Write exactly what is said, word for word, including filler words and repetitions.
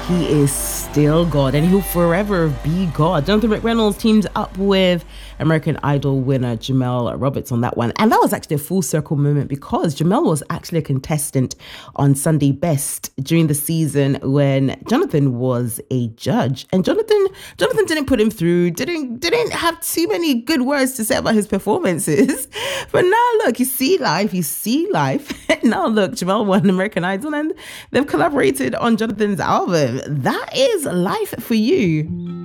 He is still God, and he'll forever be God. Jonathan McReynolds teamed up with American Idol winner Jamel Roberts on that one. And that was actually a full circle moment because Jamel was actually a contestant on Sunday Best during the season when Jonathan was a judge. And Jonathan Jonathan didn't put him through, didn't didn't have too many good words to say about his performances. But now look, you see life, you see life. Now look, Jamel won American Idol and they've collaborated on Jonathan's album. That is life for you.